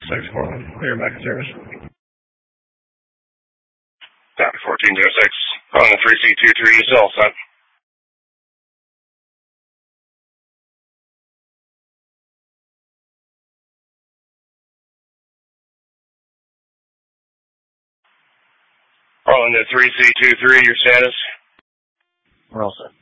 6 Portland. Clear back in service. Copy 1406. Calling the 3C23 yourself, son. Calling the 3C23, your status? We're all set.